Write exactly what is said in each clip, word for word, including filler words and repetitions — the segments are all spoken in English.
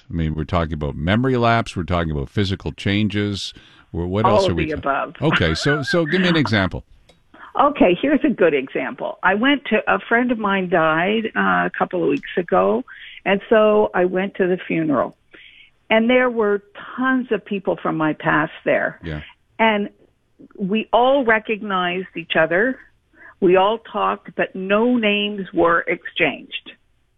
I mean, we're talking about memory lapse. We're talking about physical changes. What All else of are we the ta- above. Okay, so so give me an example. Okay, here's a good example. I went to, a friend of mine died uh, a couple of weeks ago, and so I went to the funeral. And there were tons of people from my past there. Yeah. And we all recognized each other. We all talked, but no names were exchanged.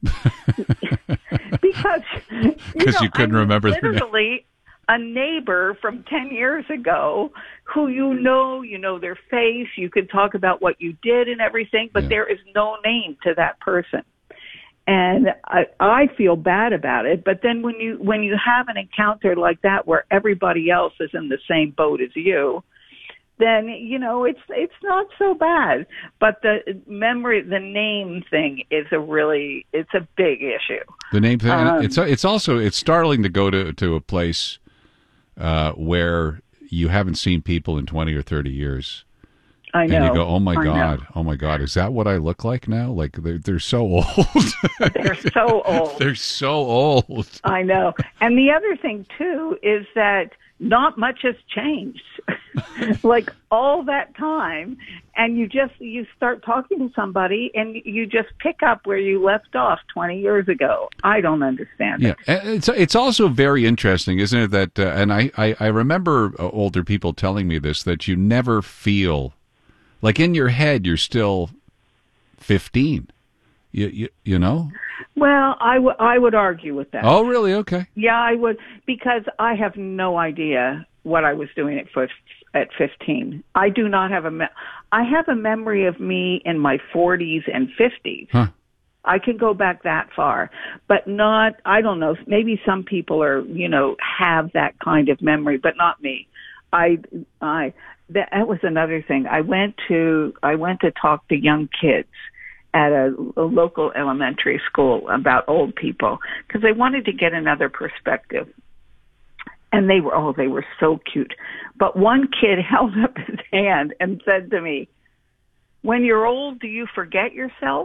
Because you, Because know, you couldn't I mean, remember their name. literally a neighbor from ten years ago who you know, you know their face, you could talk about what you did and everything, but Yeah. there is no name to that person. And I, I feel bad about it. But then when you when you have an encounter like that where everybody else is in the same boat as you, then you know it's it's not so bad. But the memory, the name thing is a really it's a big issue. The name thing. Um, it's it's also it's startling to go to to a place uh, where you haven't seen people in twenty or thirty years. I know. And you go, oh my I God, know. oh my God, is that what I look like now? Like they're, they're so old. They're so old. They're so old. I know. And the other thing, too, is that not much has changed. Like all that time, and you just, you start talking to somebody and you just pick up where you left off twenty years ago. I don't understand Yeah, it. and it's it's also very interesting, isn't it? That uh, and I, I I remember uh, older people telling me this, that you never feel like in your head you're still fifteen. You you you know? Well, I, w- I would argue with that. Oh, really? Okay. Yeah, I would, because I have no idea what I was doing at fif- at fifteen. I do not have a me- I have a memory of me in my forties and fifties. Huh. I can go back that far, but not, I don't know, maybe some people are, you know, have that kind of memory, but not me. I, I, that, that was another thing. I went to, I went to talk to young kids at a, a local elementary school about old people because I wanted to get another perspective. And they were, oh, they were so cute. But one kid held up his hand and said to me, "When you're old, do you forget yourself?"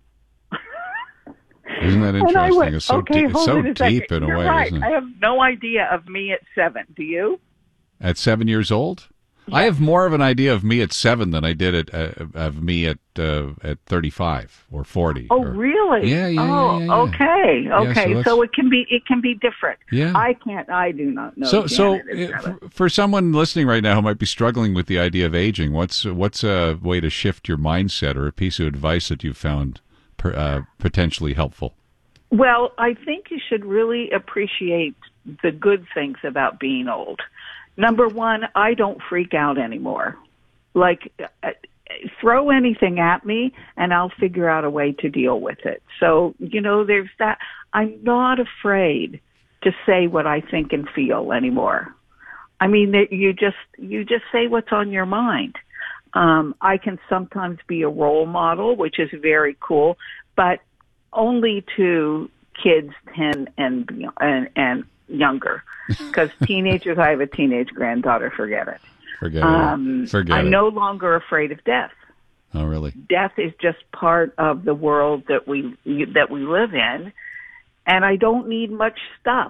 Isn't that And I interesting? went, It's so, okay, deep, it's hold so it a second. deep in a You're way, right. isn't I it? have no idea of me at seven. Do you? At seven years old? I have more of an idea of me at seven than I did at, uh, of me at uh, at thirty-five or forty. Oh, or, really? Yeah, yeah, oh, yeah, yeah, yeah. okay, Yeah, so okay. let's- so it can be it can be different. Yeah. I can't. I do not know. So, so Janet is uh, seven. for, for someone listening right now who might be struggling with the idea of aging, what's what's a way to shift your mindset, or a piece of advice that you've found per, uh, potentially helpful? Well, I think you should really appreciate the good things about being old. Number one, I don't freak out anymore. Like, uh, throw anything at me and I'll figure out a way to deal with it. So, you know, there's that. I'm not afraid to say what I think and feel anymore. I mean, that you just, you just say what's on your mind. Um, I can sometimes be a role model, which is very cool, but only to kids ten and, and, and younger. Because teenagers, I have a teenage granddaughter, forget it. Forget Um, it. Forget I'm it. no longer afraid of death. Oh, really? Death is just part of the world that we that we live in, and I don't need much stuff.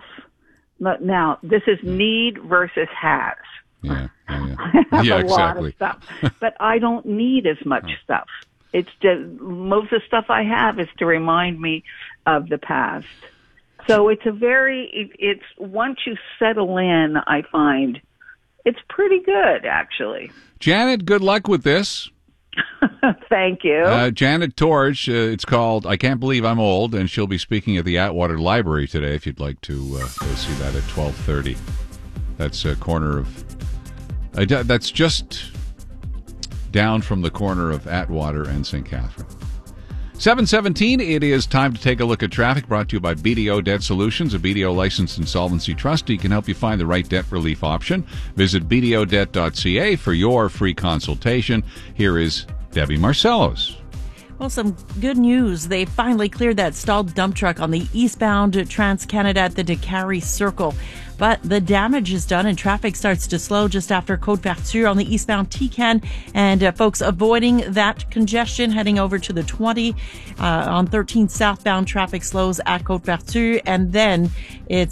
Now, this is need versus has. Yeah, yeah, yeah. I have Yeah, a exactly. lot of stuff, but I don't need as much stuff. It's just most of the stuff I have is to remind me of the past. So it's a very, it, it's once you settle in, I find it's pretty good, actually. Janet, good luck with this. Thank you. Uh, Janet Torch, uh, it's called I Can't Believe I'm Old, and she'll be speaking at the Atwater Library today if you'd like to uh, go see that at twelve thirty. That's a corner of, uh, that's just down from the corner of Atwater and Saint Catherine. seven seventeen, it is time to take a look at traffic, brought to you by B D O Debt Solutions, a B D O licensed insolvency trustee can help you find the right debt relief option. Visit b d o debt dot c a for your free consultation. Here is Debbie Marcellos. Well, some good news. They finally cleared that stalled dump truck on the eastbound Trans-Canada at the Décarie Circle. But the damage is done and traffic starts to slow just after Côte-Vertu on the eastbound T-Can. And uh, folks avoiding that congestion heading over to the twenty uh, on thirteen southbound traffic slows at Côte-Vertu. And then it's